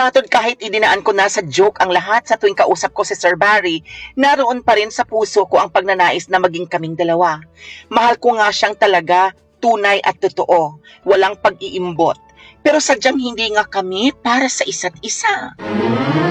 Matod kahit idinaan ko na sa joke ang lahat sa tuwing kausap ko si Sir Barry, naroon pa rin sa puso ko ang pagnanais na maging kaming dalawa. Mahal ko nga siyang talaga, tunay at totoo, walang pag-iimbot. Pero sadyang hindi nga kami para sa isa't isa.